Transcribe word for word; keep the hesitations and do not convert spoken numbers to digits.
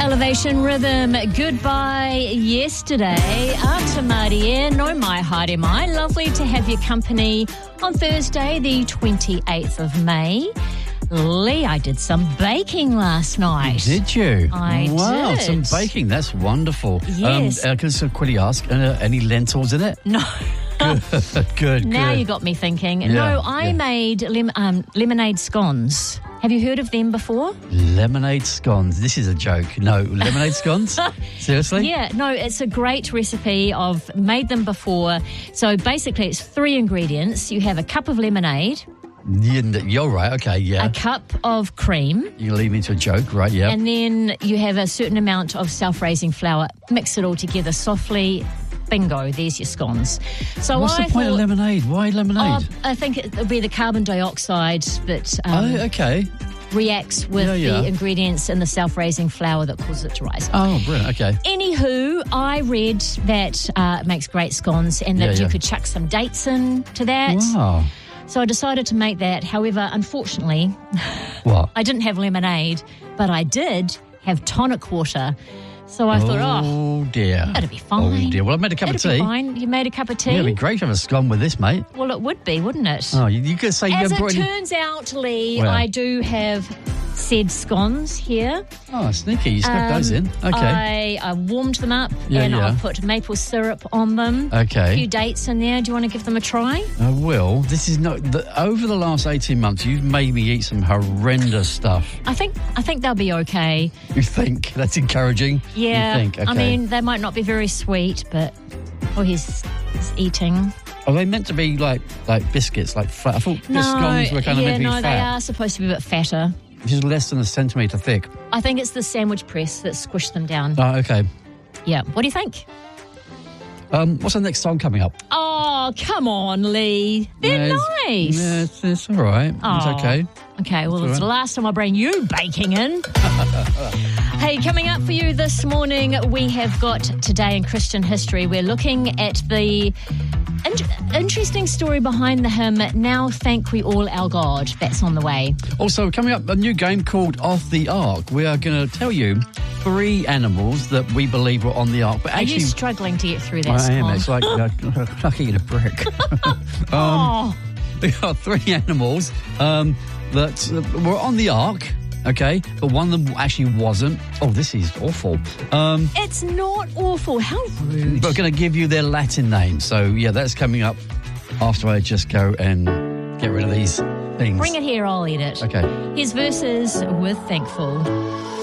Elevation Rhythm, goodbye yesterday. Ata Marie, no mai haere mai. Lovely to have your company on Thursday, the twenty-eighth of May. Lee, I did some baking last night. Did you? I wow, did. some baking. That's wonderful. Yes. Um, uh, can I quickly ask, uh, any lentils in it? No. Good, good. Now good. you got me thinking. Yeah, no, I yeah. made lem- um, lemonade scones. Have you heard of them before? Lemonade scones. This is a joke. No, lemonade scones? Seriously? Yeah, no, it's a great recipe. I've made them before. So basically it's three ingredients. You have a cup of lemonade, You- You're right. Okay, yeah. a cup of cream, You lead me to a joke, right? Yeah. and then you have a certain amount of self-raising flour. Mix it all together softly. Bingo, there's your scones. So What's I the point thought, of lemonade? Why lemonade? Oh, I think it'll be the carbon dioxide that um, oh, okay. reacts with Yeah, yeah. the ingredients in the self-raising flour that causes it to rise. Oh, brilliant. Okay. Anywho, I read that uh, it makes great scones and that Yeah, you yeah. could chuck some dates in to that. Wow. So I decided to make that. However, unfortunately, What? I didn't have lemonade, but I did have tonic water. So I thought, oh, Oh, dear. that'd be fine. Oh, dear. Well, I made a cup it'd of be tea. fine. You made a cup of tea? Yeah, it'd be great to have a scone with this, mate. Well, it would be, wouldn't it? Oh, you, you could say you As haven't it brought any... turns out, Lee, Well. I do have said scones here. Oh, sneaky. You snuck those in. Okay. Um, I, I warmed them up Yeah, and yeah. I put maple syrup on them. Okay. A few dates in there. Do you want to give them a try? I will. This is not... The, over the last eighteen months, you've made me eat some horrendous stuff. I think I think they'll be okay. You think? That's encouraging? Yeah. You think? Okay. I mean, they might not be very sweet, but oh, he's, he's eating. Are they meant to be like like biscuits, like flat? I thought No, the scones were kind of yeah, meant to be no, fat. they are supposed to be a bit fatter. Which is less than a centimetre thick. I think it's the sandwich press that squished them down. Oh, okay. Yeah. What do you think? Um, what's the next song coming up? Oh, come on, Lee. They're Yeah, nice. It's, yeah, it's, it's all right. Aw. It's okay. Okay, well, That's it's the all right. last time I bring you baking in. Hey, coming up for you this morning, we have got Today in Christian History. We're looking at the in- interesting story behind the hymn, Now Thank We All Our God. That's on the way. Also, coming up, a new game called Off the Ark. We are going to tell you three animals that we believe were on the Ark. But Are actually, you struggling to get through that I am. song? It's like uh, chucking a brick. um, Oh, There are three animals um, that uh, were on the Ark, okay, but one of them actually wasn't. Oh, this is awful. Um, it's not awful. How rude. but we're going to give you their Latin name. So, yeah, that's coming up after I just go and get rid of these things. Bring it here, I'll eat it. Okay. Here's verses with Thankful.